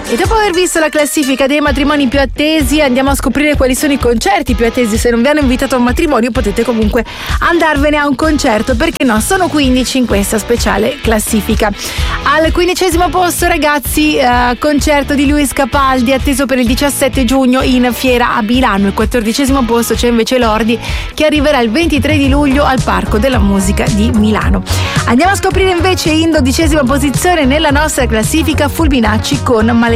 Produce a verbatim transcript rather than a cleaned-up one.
E dopo aver visto la classifica dei matrimoni più attesi, andiamo a scoprire quali sono i concerti più attesi. Se non vi hanno invitato a un matrimonio, potete comunque andarvene a un concerto, perché no? Sono quindici in questa speciale classifica. Al quindicesimo posto, ragazzi, eh, concerto di Luis Capaldi atteso per il diciassette giugno in Fiera a Milano. Il quattordicesimo posto c'è invece Lordi, che arriverà il ventitré di luglio al Parco della Musica di Milano. Andiamo a scoprire invece in dodicesima posizione nella nostra classifica Fulminacci con Maledetto.